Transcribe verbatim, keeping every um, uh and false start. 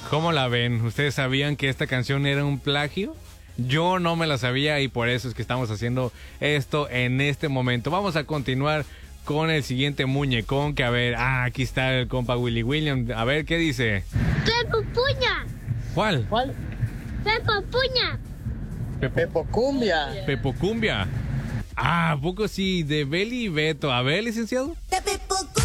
¿Cómo la ven? ¿Ustedes sabían que esta canción era un plagio? Yo no me la sabía y por eso es que estamos haciendo esto en este momento. Vamos a continuar con el siguiente muñecón que, a ver, ah, aquí está el compa Willy William. A ver, ¿qué dice? Pepo Puña. ¿Cuál? ¿Cuál? Pepo Puña. Pepo Cumbia. Pepo Cumbia. Ah, ¿a poco sí? De Beli y Beto. A ver, licenciado.